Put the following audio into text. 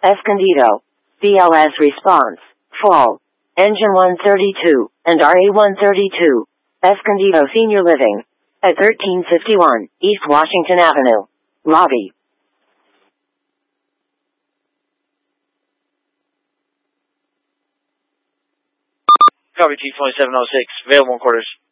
Escondido. BLS response. Fall. Engine 132 and RA-132. Escondido Senior Living. At 1351 East Washington Avenue. Lobby. Copy T-2706. Available in quarters.